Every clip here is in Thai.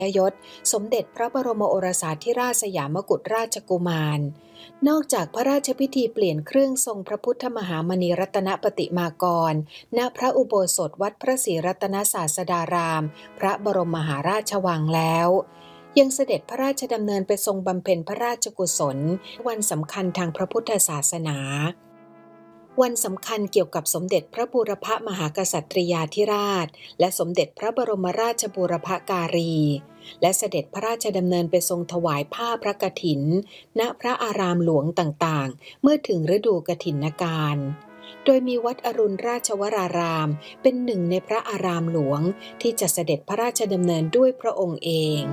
ยศสมเด็จพระบรมโอรสาธิราชสยามกุฎราชกุมารนอกจากพระราชพิธีเปลี่ยนเครื่องทรงพระพุทธมหามณีรัตนปฏิมากรณพระอุโบสถวัดพระศรีรัตนศาสดารามพระบรมมหาราชวังแล้วยังเสด็จพระราชดำเนินไปทรงบำเพ็ญพระราชกุศลวันสำคัญทางพระพุทธศาสนาวันสำคัญเกี่ยวกับสมเด็จพระบูรพมหากษัตริยาธิราชและสมเด็จพระบรมราชบูรพการีและเสด็จพระราชดำเนินไปทรงถวายผ้าพระกฐินณพระอารามหลวงต่างๆเมื่อถึงฤดูกฐินการโดยมีวัดอรุณราชวรารามเป็นหนึ่งในพระอารามหลวงที่จะเสด็จพระราชดำเนินด้วยพระองค์เอง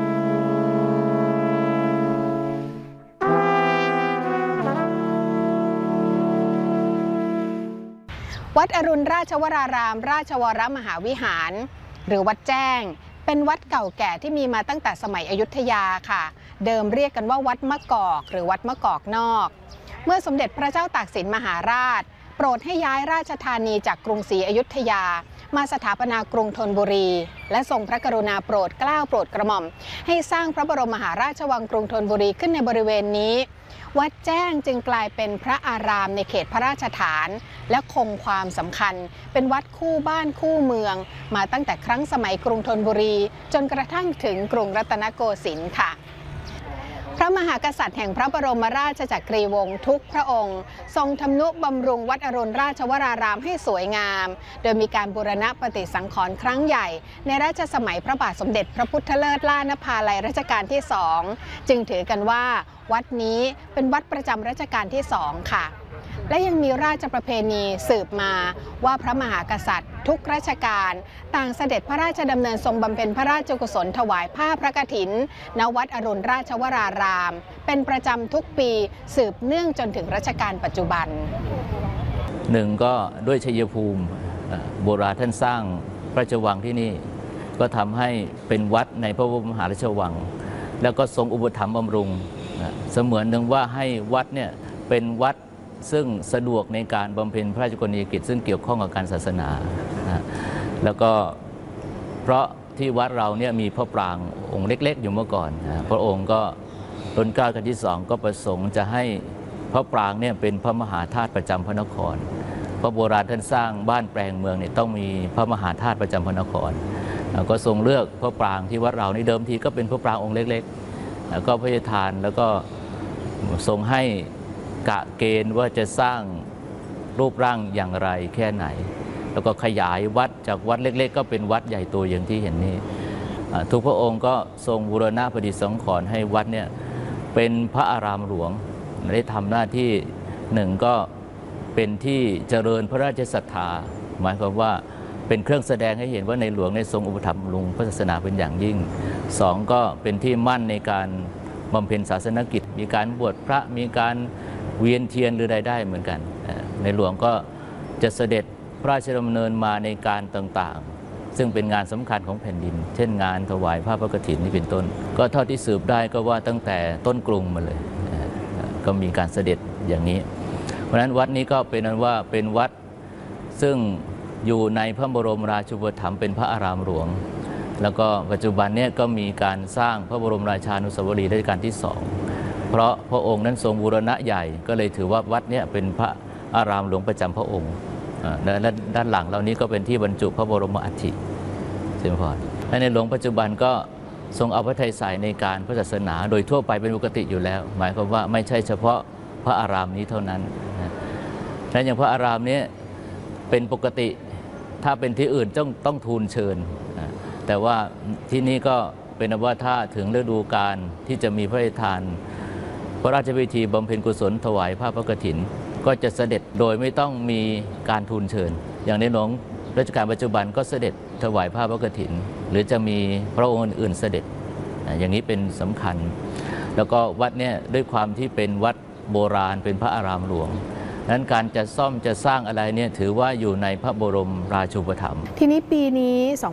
วัดอรุณราชวรารามราชวรมหาวิหารหรือวัดแจ้งเป็นวัดเก่าแก่ที่มีมาตั้งแต่สมัยอยุธยาค่ะเดิมเรียกกันว่าวัดมะกอกหรือวัดมะกอกนอกเมื่อสมเด็จพระเจ้าตากสินมหาราชโปรดให้ย้ายราชธานีจากกรุงศรีอยุธยามาสถาปนากรุงธนบุรีและทรงพระกรุณาโปรดเกล้าโปรดกระหม่อมให้สร้างพระบรมมหาราชวังกรุงธนบุรีขึ้นในบริเวณนี้วัดแจ้งจึงกลายเป็นพระอารามในเขตพระราชฐานและคงความสำคัญเป็นวัดคู่บ้านคู่เมืองมาตั้งแต่ครั้งสมัยกรุงธนบุรีจนกระทั่งถึงกรุงรัตนโกสินทร์ค่ะพระมหากษัตริย์แห่งพระบรมราชจักรีวงศ์ทุกพระองค์ทรงทำนุบำรุงวัดอรุณราชวรารามให้สวยงามโดยมีการบูรณะปฏิสังขรณ์ครั้งใหญ่ในรัชสมัยพระบาทสมเด็จพระพุทธเลิศล่านภาลัยรัชกาลที่2จึงถือกันว่าวัดนี้เป็นวัดประจำรัชกาลที่2ค่ะและยังมีราชประเพณีสืบมาว่าพระมหากษัตริย์ทุกราชการต่างเสด็จพระราชดำเนินทรงบำเพ็ญพระราชกุศลถวายผ้าพระกฐินณวัดอรุณราชวรารามเป็นประจำทุกปีสืบเนื่องจนถึงรัชกาลปัจจุบันหนึ่งก็ด้วยชัยภูมิโบราณท่านสร้างพระราชวังที่นี่ก็ทำให้เป็นวัดในพระบรมมหาราชวังแล้วก็ทรงอุปถัมภ์บำรุงเสมือนหนึ่งว่าให้วัดเนี่ยเป็นวัดซึ่งสะดวกในการบำเพ็ญพระราชกรณียกิจซึ่งเกี่ยวข้องกับการศาสนาแล้วก็เพราะที่วัดเราเนี่ยมีพระปรางองค์เล็กๆอยู่เมื่อก่อนพระองค์ก็รัชกาลที่2ก็ประสงค์จะให้พระปรางเนี่ยเป็นพระมหาธาตุประจำพระนครเพราะโบราณท่านสร้างบ้านแปลงเมืองเนี่ยต้องมีพระมหาธาตุประจำพระนครก็ทรงเลือกพระปรางที่วัดเราในเดิมทีก็เป็นพระปรางองค์เล็กๆแล้วก็พระราชทานแล้วก็ทรงให้กะเกณฑ์ว่าจะสร้างรูปร่างอย่างไรแค่ไหนแล้วก็ขยายวัดจากวัดเล็กๆก็เป็นวัดใหญ่โตอย่างที่เห็นนี้ทุกพระองค์ก็ทรงบูรณะปฏิสังขรณ์ให้วัดเนี่ยเป็นพระอารามหลวงได้ทำหน้าที่หนึ่งก็เป็นที่เจริญพระราชศรัทธาหมายความว่าเป็นเครื่องแสดงให้เห็นว่าในหลวงในทรงอุปถัมภ์บำรุงพระศาสนาเป็นอย่างยิ่งสองก็เป็นที่มั่นในการบำเพ็ญศาสนกิจมีการบวชพระมีการเวียนเทียนหรือใดได้เหมือนกันในหลวงก็จะเสด็จพระราชดำเนินมาในการต่างๆซึ่งเป็นงานสำคัญของแผ่นดินเช่นงานถวายผ้าพระกฐินนี่เป็นต้นก็เท่าที่สืบได้ก็ว่าตั้งแต่ต้นกรุงมาเลยก็มีการเสด็จอย่างนี้เพราะฉะนั้นวัดนี้ก็เป็นนั้นว่าเป็นวัดซึ่งอยู่ในพระบรมราชูปถัมภ์เป็นพระอารามหลวงแล้วก็ปัจจุบันนี้ก็มีการสร้างพระบรมราชานุสาวรีย์รัชกาลที่2เพราะพระองค์นั้นทรงบูรณะใหญ่ก็เลยถือว่าวัดนี้เป็นพระอารามหลวงประจำพระองค์และด้านหลังเหล่านี้ก็เป็นที่บรรจุพระบรมอัฐิเสด็จพรและในหลวงปัจจุบันก็ทรงเอาพระทัยใส่ในการพระศาสนาโดยทั่วไปเป็นปกติอยู่แล้วหมายความว่าไม่ใช่เฉพาะพระอารามนี้เท่านั้นและอย่างพระอารามนี้เป็นปกติถ้าเป็นที่อื่นต้องทูลเชิญแต่ว่าที่นี่ก็เป็นว่าถ้าถึงฤดูกาลที่จะมีพระราชทานพระราชพิธีบำเพ็ญกุศลถวายผ้าพระกฐินก็จะเสด็จโดยไม่ต้องมีการทูลเชิญอย่างในหลวงรัชกาลปัจจุบันก็เสด็จถวายผ้าพระกฐินหรือจะมีพระองค์อื่นเสด็จอย่างนี้เป็นสำคัญแล้วก็วัดเนี่ยด้วยความที่เป็นวัดโบราณเป็นพระอารามหลวงนั้นการจะซ่อมจะสร้างอะไรเนี่ยถือว่าอยู่ในพระบรมราชูปถัมภ์ทีนี้ปีนี้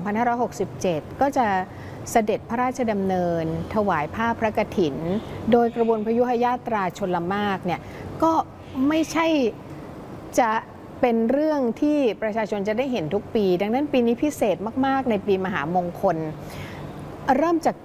2567ก็จะเสด็จพระราชดำเนินถวายผ้าพระกฐินโดยกระบวนพยุหญาตราชลมากเนี่ยก็ไม่ใช่จะเป็นเรื่องที่ประชาชนจะได้เห็นทุกปีดังนั้นปีนี้พิเศษมากๆในปีมหามงคลเริ่มจาก